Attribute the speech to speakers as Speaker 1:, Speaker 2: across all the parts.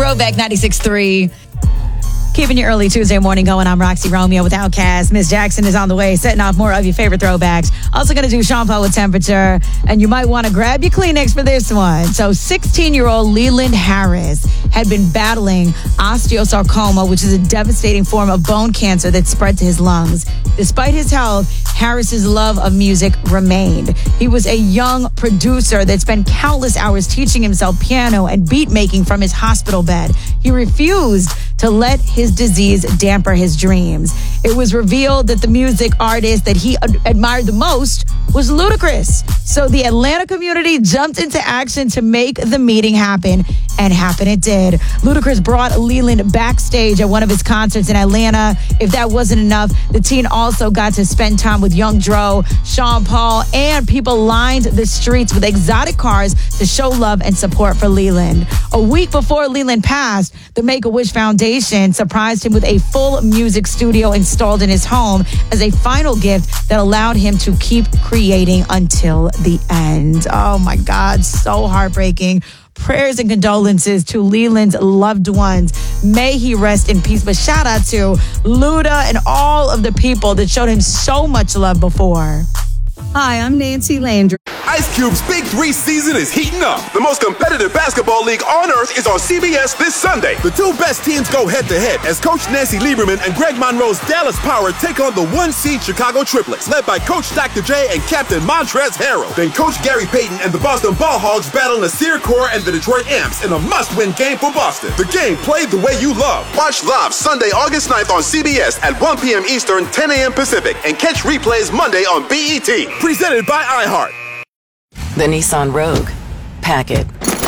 Speaker 1: Throwback 96.3. Keeping your early Tuesday morning going. I'm Roxy Romeo with Outkast. Miss Jackson is on the way, setting off more of your favorite throwbacks. Also going to do Sean Paul with Temperature. And you might want to grab your Kleenex for this one. So 16-year-old Leland Harris had been battling osteosarcoma, which is a devastating form of bone cancer that spread to his lungs. Despite his health, Harris's love of music remained. He was a young producer that spent countless hours teaching himself piano and beat making from his hospital bed. He refused to let his disease damper his dreams. It was revealed that the music artist that he admired the most was Ludacris. So the Atlanta community jumped into action to make the meeting happen, and happen it did. Ludacris brought Leland backstage at one of his concerts in Atlanta. If that wasn't enough, the teen also got to spend time with Young Dro, Sean Paul, and people lined the streets with exotic cars to show love and support for Leland. A week before Leland passed, the Make-A-Wish Foundation surprised him with a full music studio installed in his home as a final gift that allowed him to keep creating until the end. Oh my God, so heartbreaking. Prayers and condolences to Leland's loved ones. May he rest in peace. But shout out to Luda and all of the people that showed him so much love before.
Speaker 2: Hi, I'm Nancy Landry.
Speaker 3: Ice Cube's Big 3 season is heating up. The most competitive basketball league on earth is on CBS this Sunday. The two best teams go head-to-head as Coach Nancy Lieberman and Greg Monroe's Dallas Power take on the 1-seed Chicago Triplets, led by Coach Dr. J and Captain Montrezl Harrell. Then Coach Gary Payton and the Boston Ball Hogs battle Nasir Kaur and the Detroit Amps in a must-win game for Boston. The game played the way you love. Watch live Sunday, August 9th on CBS at 1 p.m. Eastern, 10 a.m. Pacific, and catch replays Monday on BET. Presented by iHeart.
Speaker 4: The Nissan Rogue. Pack it.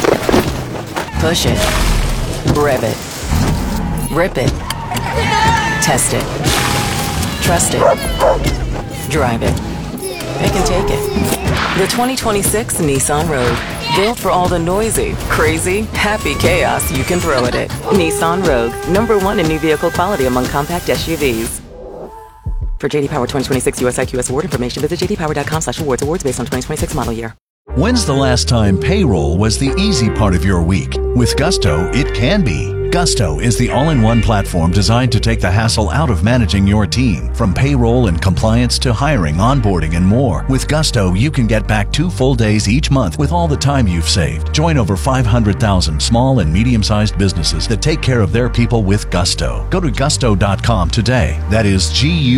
Speaker 4: Push it. Rev it. Rip it. Test it. Trust it. Drive it. Pick and take it. The 2026 Nissan Rogue. Built for all the noisy, crazy, happy chaos you can throw at it. Nissan Rogue. #1 in new vehicle quality among compact SUVs. For JD Power 2026 USIQS award information, visit jdpower.com/awards. Awards based on 2026 model year.
Speaker 5: When's the last time payroll was the easy part of your week? With Gusto, it can be. Gusto is the all-in-one platform designed to take the hassle out of managing your team. From payroll and compliance to hiring, onboarding, and more. With Gusto, you can get back 2 full days each month with all the time you've saved. Join over 500,000 small and medium-sized businesses that take care of their people with Gusto. Go to gusto.com today. That is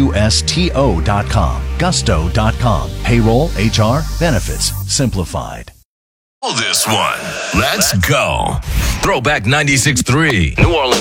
Speaker 5: GUSTO.com. Gusto.com. Payroll, HR, benefits, simplified.
Speaker 6: This one. Let's go. Throwback 96.3. New Orleans.